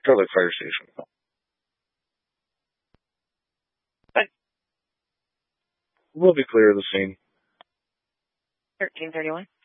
Charlotte Fire Station. We'll be clear of the scene. 1331.